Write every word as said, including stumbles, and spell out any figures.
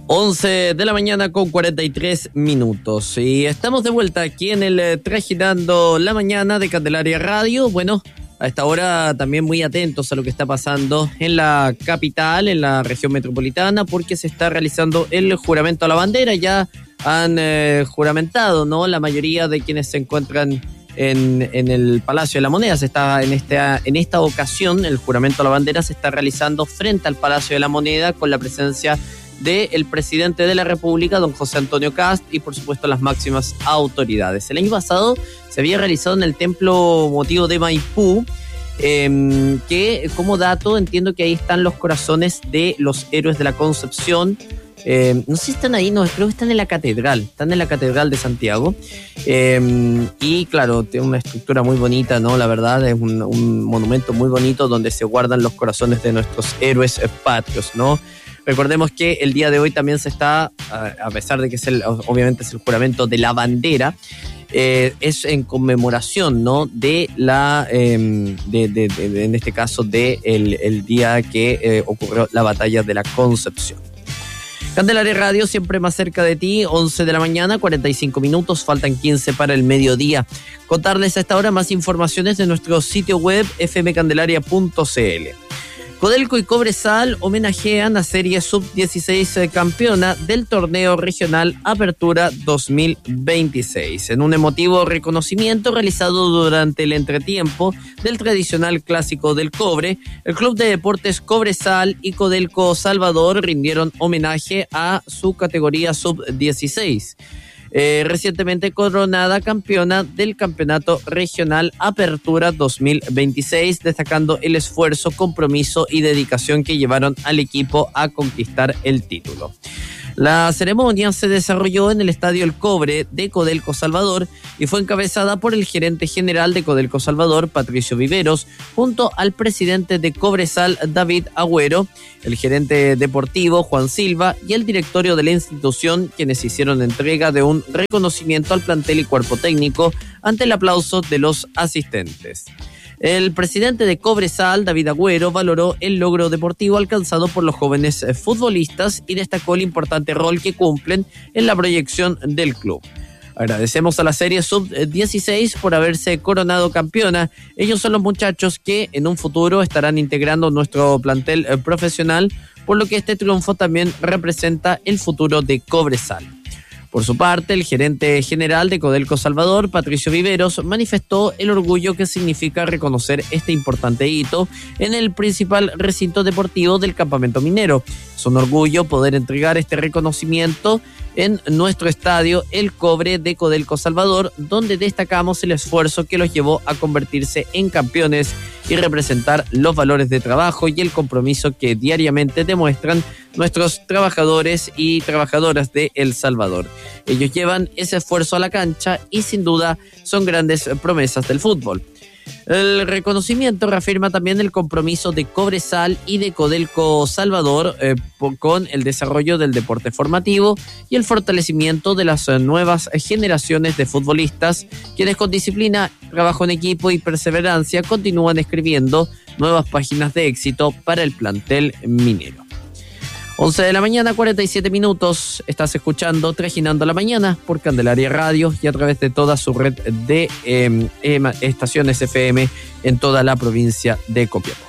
once de la mañana con cuarenta y tres minutos. Y estamos de vuelta aquí en el eh, Trajinando la Mañana de Candelaria Radio. Bueno, a esta hora también muy atentos a lo que está pasando en la capital, en la región metropolitana, porque se está realizando el juramento a la bandera. Ya han eh, juramentado, ¿no? La mayoría de quienes se encuentran en, en el Palacio de la Moneda. Se está en esta, en esta ocasión, el juramento a la bandera se está realizando frente al Palacio de la Moneda con la presencia del presidente de la República, don José Antonio Kast, y por supuesto las máximas autoridades. El año pasado se había realizado en el Templo Motivo de Maipú, eh, que como dato entiendo que ahí están los corazones de los héroes de la Concepción. Eh, no sé si están ahí, no, creo que están en la catedral, están en la catedral de Santiago. Eh, y claro, tiene una estructura muy bonita, ¿no? La verdad, es un, un monumento muy bonito donde se guardan los corazones de nuestros héroes patrios, ¿no? Recordemos que el día de hoy también se está, a pesar de que es el, obviamente es el juramento de la bandera, eh, es en conmemoración, ¿no? De la, eh, de, de, de, de, en este caso, de el, el día que eh, ocurrió la batalla de la Concepción. Candelaria Radio, siempre más cerca de ti, once de la mañana, cuarenta y cinco minutos, faltan quince para el mediodía. Contarles a esta hora más informaciones de nuestro sitio web f m candelaria punto c l. Codelco y Cobresal homenajean a Serie sub dieciséis campeona del torneo regional Apertura dos mil veintiséis, en un emotivo reconocimiento realizado durante el entretiempo del tradicional Clásico del Cobre. El Club de Deportes Cobresal y Codelco Salvador rindieron homenaje a su categoría sub dieciséis. Eh, recientemente coronada campeona del Campeonato Regional Apertura dos mil veintiséis, destacando el esfuerzo, compromiso y dedicación que llevaron al equipo a conquistar el título. La ceremonia se desarrolló en el Estadio El Cobre de Codelco Salvador y fue encabezada por el gerente general de Codelco Salvador, Patricio Viveros, junto al presidente de Cobresal, David Agüero, el gerente deportivo, Juan Silva, y el directorio de la institución, quienes hicieron entrega de un reconocimiento al plantel y cuerpo técnico ante el aplauso de los asistentes. El presidente de Cobresal, David Agüero, valoró el logro deportivo alcanzado por los jóvenes futbolistas y destacó el importante rol que cumplen en la proyección del club. Agradecemos a la serie sub dieciséis por haberse coronado campeona. Ellos son los muchachos que en un futuro estarán integrando nuestro plantel profesional, por lo que este triunfo también representa el futuro de Cobresal. Por su parte, el gerente general de Codelco Salvador, Patricio Viveros, manifestó el orgullo que significa reconocer este importante hito en el principal recinto deportivo del campamento minero. Es un orgullo poder entregar este reconocimiento en nuestro estadio El Cobre de Codelco Salvador, donde destacamos el esfuerzo que los llevó a convertirse en campeones y representar los valores de trabajo y el compromiso que diariamente demuestran nuestros trabajadores y trabajadoras de El Salvador. Ellos llevan ese esfuerzo a la cancha y sin duda son grandes promesas del fútbol. El reconocimiento reafirma también el compromiso de Cobresal y de Codelco Salvador eh, con el desarrollo del deporte formativo y el fortalecimiento de las nuevas generaciones de futbolistas, quienes con disciplina, trabajo en equipo y perseverancia continúan escribiendo nuevas páginas de éxito para el plantel minero. once de la mañana, cuarenta y siete minutos. Estás escuchando Trajinando la Mañana por Candelaria Radio y a través de toda su red de eh, eh, estaciones F M en toda la provincia de Copiapó.